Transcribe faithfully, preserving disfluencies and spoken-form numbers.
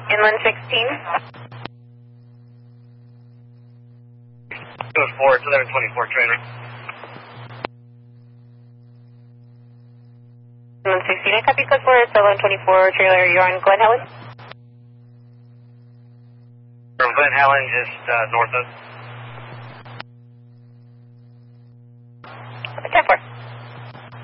Inland sixteen. Goes forward, it's eleven twenty-four trailer. Inland sixteen, I copy code for eleven twenty-four trailer. You're on Glen Helen? From Glen Helen, just uh, north of. ten four.